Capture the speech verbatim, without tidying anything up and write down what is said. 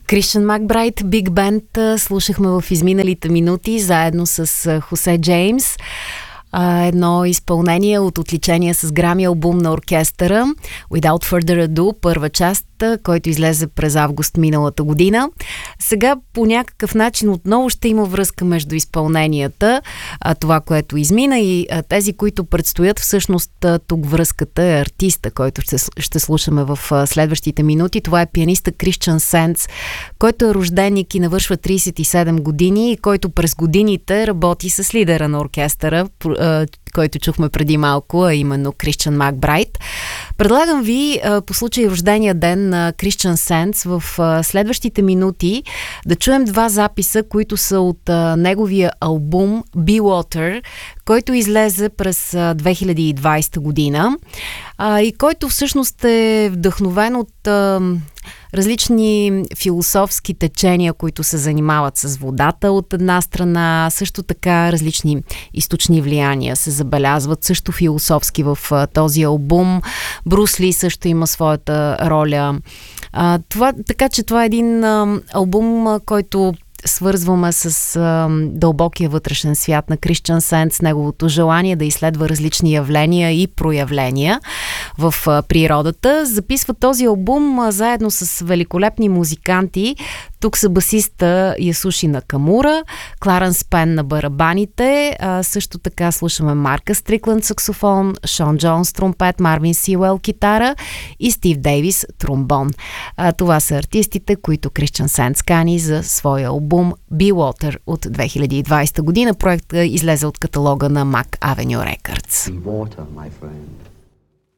Christian McBride, Big Band слушахме в изминалите минути, заедно с Хосе Джеймс. Едно изпълнение от отличение с Грами албум на оркестъра Without Further Ado, първа част, който излезе през август миналата година. Сега по някакъв начин отново ще има връзка между изпълненията, това, което измина, и тези, които предстоят. Всъщност тук връзката е артиста, който ще, ще слушаме в следващите минути. Това е пианиста Christian Sens, който е рожденик и навършва трийсет и седем години и който през годините работи с лидера на оркестъра, който чухме преди малко, а именно Christian McBride. Предлагам ви по случай рождения ден на Christian Sens в следващите минути да чуем два записа, които са от неговия албум Be Water, който излезе през две хиляди и двайсета година и който всъщност е вдъхновен от различни философски течения, които се занимават с водата от една страна, също така различни източни влияния се забелязват също философски в този албум. Брус Ли също има своята роля. А, това, така че това е един а, албум, който свързваме с а, дълбокия вътрешен свят на Christian Sens, неговото желание да изследва различни явления и проявления в а, природата. Записва този албум а, заедно с великолепни музиканти. Тук са басиста Ясуши Накамура, Кларенс Пен на барабаните, а, също така слушаме Марка Стрикланд саксофон, Шон Джонс тромпет, Марвин Сиуел китара и Стив Дейвис тромбон. А, това са артистите, които Christian Sens кани за своя албум Be Water от две хиляди и двайсета година. Проектът излезе от каталога на Mac Avenue Records. Be water, my friend.